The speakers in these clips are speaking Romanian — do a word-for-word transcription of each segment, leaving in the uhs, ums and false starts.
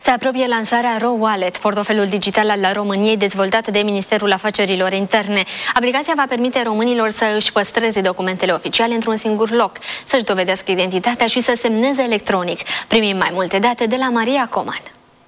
Se apropie lansarea RoWallet, portofelul digital al României dezvoltat de Ministerul Afacerilor Interne. Aplicația va permite românilor să își păstreze documentele oficiale într-un singur loc, să-și dovedească identitatea și să semneze electronic. Primim mai multe date de la Maria Coman.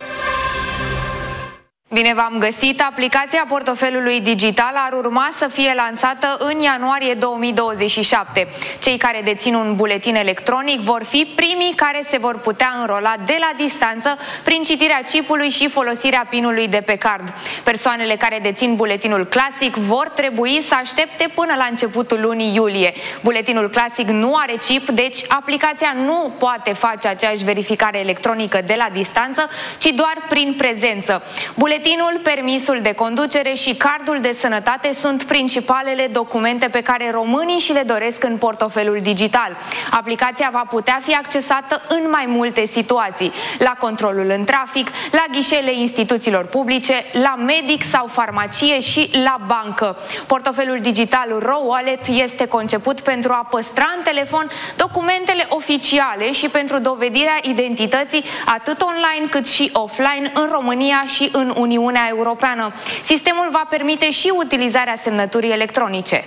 Bine v-am găsit! Aplicația portofelului digital ar urma să fie lansată în ianuarie două mii douăzeci și șapte. Cei care dețin un buletin electronic vor fi primii care se vor putea înrola de la distanță prin citirea chipului și folosirea pinului de pe card. Persoanele care dețin buletinul clasic vor trebui să aștepte până la începutul lunii iulie. Buletinul clasic nu are chip, deci aplicația nu poate face aceeași verificare electronică de la distanță, ci doar prin prezență. Buletinul Buletinul, permisul de conducere și cardul de sănătate sunt principalele documente pe care românii și le doresc în portofelul digital. Aplicația va putea fi accesată în mai multe situații: la controlul în trafic, la ghișele instituțiilor publice, la medic sau farmacie și la bancă. Portofelul digital RoWallet este conceput pentru a păstra în telefon documentele oficiale și pentru dovedirea identității atât online cât și offline în România și în Uniunea Uniunea Europeană. Sistemul va permite și utilizarea semnăturii electronice.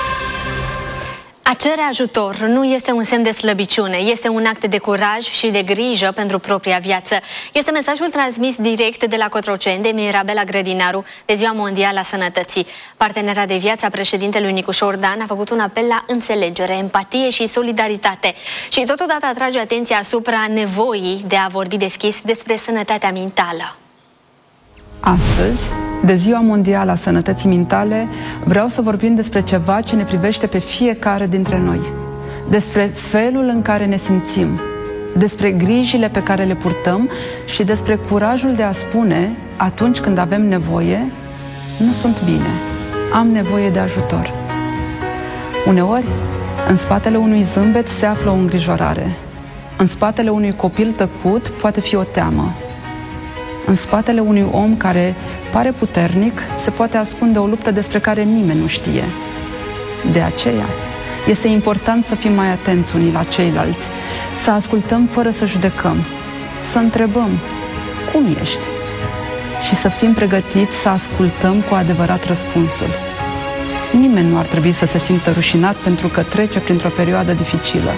A cere ajutor nu este un semn de slăbiciune, este un act de curaj și de grijă pentru propria viață. Este mesajul transmis direct de la Cotroceni de Mirabela Grădinaru de Ziua Mondială a Sănătății. Partenera de viață a președintelui Nicușor Dan a făcut un apel la înțelegere, empatie și solidaritate și totodată atrage atenția asupra nevoii de a vorbi deschis despre sănătatea mentală. Astăzi, de Ziua Mondială a Sănătății Mentale, vreau să vorbim despre ceva ce ne privește pe fiecare dintre noi. Despre felul în care ne simțim, despre grijile pe care le purtăm și despre curajul de a spune, atunci când avem nevoie, nu sunt bine, am nevoie de ajutor. Uneori, în spatele unui zâmbet se află o îngrijorare. În spatele unui copil tăcut poate fi o teamă. În spatele unui om care pare puternic se poate ascunde o luptă despre care nimeni nu știe. De aceea, este important să fim mai atenți unii la ceilalți, să ascultăm fără să judecăm, să întrebăm cum ești și să fim pregătiți să ascultăm cu adevărat răspunsul. Nimeni nu ar trebui să se simtă rușinat pentru că trece printr-o perioadă dificilă.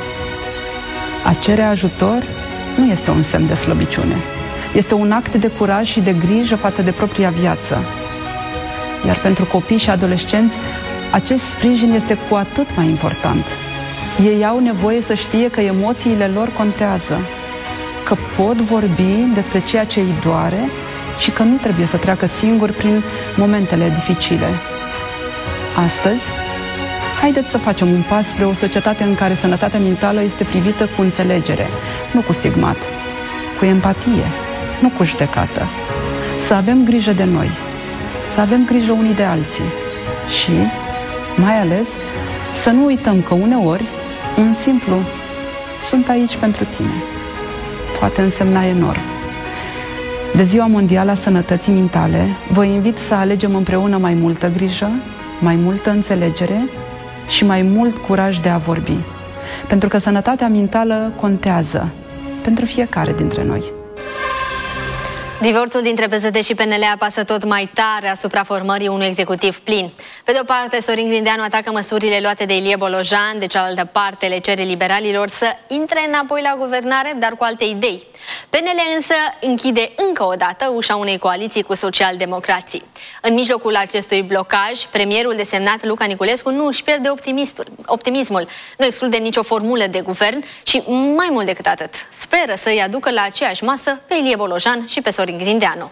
A cere ajutor nu este un semn de slăbiciune. Este un act de curaj și de grijă față de propria viață. Iar pentru copii și adolescenți, acest sprijin este cu atât mai important. Ei au nevoie să știe că emoțiile lor contează, că pot vorbi despre ceea ce îi doare și că nu trebuie să treacă singuri prin momentele dificile. Astăzi, haideți să facem un pas spre o societate în care sănătatea mentală este privită cu înțelegere, nu cu stigmat, cu empatie, nu cu judecată. Să avem grijă de noi, să avem grijă unii de alții și, mai ales, să nu uităm că uneori un simplu "sunt aici pentru tine" poate însemna enorm. De Ziua Mondială a Sănătății Mentale, vă invit să alegem împreună mai multă grijă, mai multă înțelegere și mai mult curaj de a vorbi. Pentru că sănătatea mentală contează pentru fiecare dintre noi. Divorțul dintre P S D și P N L apasă tot mai tare asupra formării unui executiv plin. Pe de o parte, Sorin Grindeanu atacă măsurile luate de Ilie Bolojan, de cealaltă parte le cere liberalilor să intre înapoi la guvernare, dar cu alte idei. P N L însă închide încă o dată ușa unei coaliții cu socialdemocrații. În mijlocul acestui blocaj, premierul desemnat Luca Niculescu nu își pierde optimismul, nu exclude nicio formulă de guvern și, mai mult decât atât, speră să-i aducă la aceeași masă pe Ilie Bolojan și pe Sorin Grindeanu.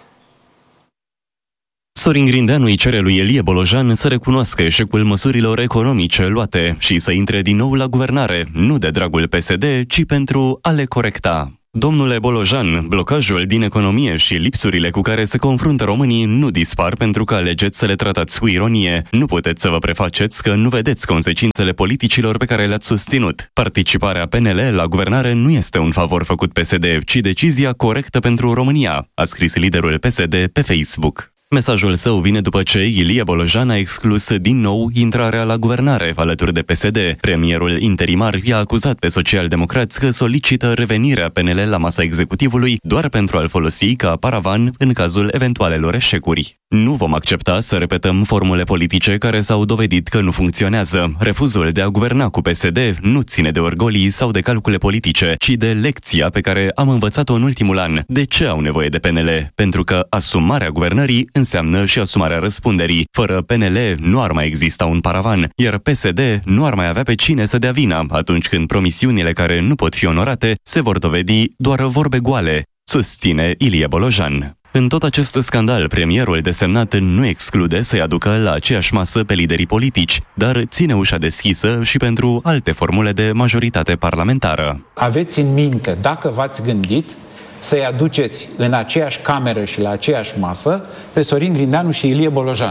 Sorin Grindeanu îi cere lui Ilie Bolojan să recunoască eșecul măsurilor economice luate și să intre din nou la guvernare, nu de dragul P S D, ci pentru a le corecta. Domnule Bolojan, blocajul din economie și lipsurile cu care se confruntă românii nu dispar pentru că alegeți să le tratați cu ironie. Nu puteți să vă prefaceți că nu vedeți consecințele politicilor pe care le-ați susținut. Participarea P N L la guvernare nu este un favor făcut P S D, ci decizia corectă pentru România, a scris liderul P S D pe Facebook. Mesajul său vine după ce Ilie Bolojan a exclus din nou intrarea la guvernare alături de P S D. Premierul interimar i-a acuzat pe socialdemocrați că solicită revenirea P N L la masa executivului doar pentru a-l folosi ca paravan în cazul eventualelor eșecuri. Nu vom accepta să repetăm formule politice care s-au dovedit că nu funcționează. Refuzul de a guverna cu P S D nu ține de orgolii sau de calcule politice, ci de lecția pe care am învățat-o în ultimul an. De ce au nevoie de P N L? Pentru că asumarea guvernării înseamnă și asumarea răspunderii. Fără P N L nu ar mai exista un paravan, iar P S D nu ar mai avea pe cine să dea vina atunci când promisiunile care nu pot fi onorate se vor dovedi doar vorbe goale, susține Ilie Bolojan. În tot acest scandal, premierul desemnat nu exclude să-i aducă la aceeași masă pe liderii politici, dar ține ușa deschisă și pentru alte formule de majoritate parlamentară. Aveți în minte, dacă v-ați gândit, să-i aduceți în aceeași cameră și la aceeași masă pe Sorin Grindeanu și Ilie Bolojan?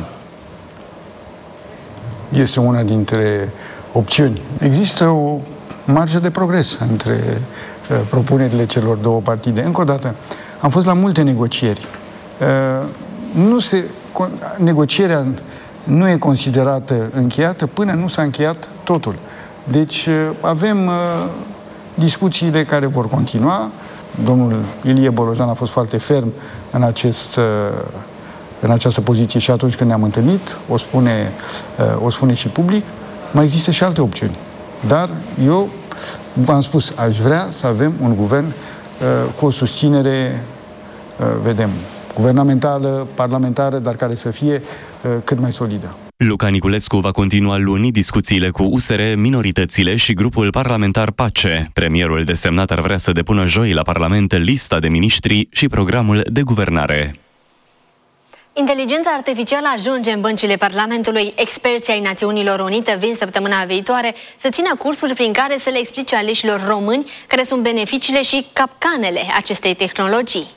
Este una dintre opțiuni. Există o marjă de progres între uh, propunerile celor două partide. Încă o dată, am fost la multe negocieri. Uh, nu se, negocierea nu e considerată încheiată până nu s-a încheiat totul. Deci uh, avem uh, discuțiile care vor continua. Domnul Ilie Bolojan a fost foarte ferm în, acest, în această poziție și atunci când ne-am întâlnit, o spune, o spune și public. Mai există și alte opțiuni. Dar eu v-am spus, aș vrea să avem un guvern cu o susținere, vedem, guvernamentală, parlamentară, dar care să fie cât mai solidă. Luca Niculescu va continua luni discuțiile cu U S R, minoritățile și grupul parlamentar Pace. Premierul desemnat ar vrea să depună joi la Parlament lista de miniștri și programul de guvernare. Inteligența artificială ajunge în băncile Parlamentului. Experții ai Națiunilor Unite vin săptămâna viitoare să țină cursuri prin care să le explice aleșilor români care sunt beneficiile și capcanele acestei tehnologii.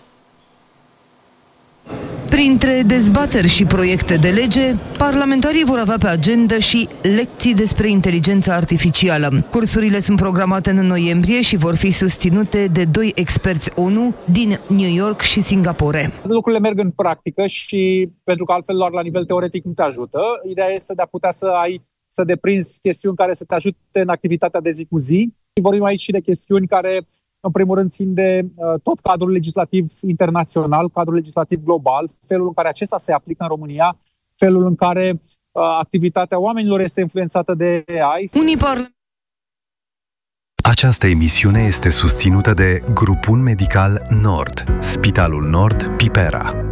Printre dezbateri și proiecte de lege, parlamentarii vor avea pe agendă și lecții despre inteligența artificială. Cursurile sunt programate în noiembrie și vor fi susținute de doi experți O N U din New York și Singapore. Lucrurile merg în practică și pentru că altfel doar la nivel teoretic nu te ajută. Ideea este de a putea să ai să deprinzi chestiuni care să te ajute în activitatea de zi cu zi. Vorbim aici și de chestiuni care în primul rând țin de uh, tot cadrul legislativ internațional, cadrul legislativ global, felul în care acesta se aplică în România, felul în care uh, activitatea oamenilor este influențată de A I. Unii parla- Această emisiune este susținută de Grupul Medical Nord, Spitalul Nord Pipera.